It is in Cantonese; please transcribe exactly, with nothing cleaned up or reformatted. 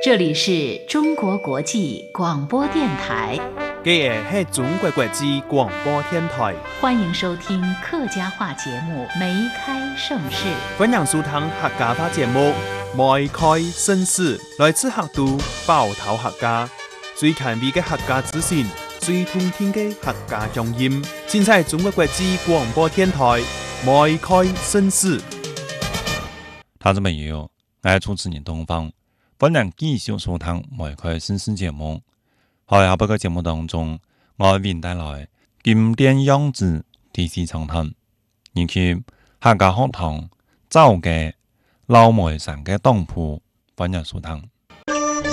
这里是中国国际广播电台， 这个是中国国际广播电台， 欢迎收听客家话节目《梅开盛世》。 欢迎收听客家话节目《梅开盛世》，来自客都包头客家，最前卫的客家资讯，最通天的客家乡音，尽在中国国际广播电台《梅开盛世》。 听众朋友，我是主持人东方。本人继续收聽梅開盛世節目，喺下個節目當中，我為帶來經典樣子第四長談，以及客家學堂造嘅老梅山嘅當鋪，歡迎收聽。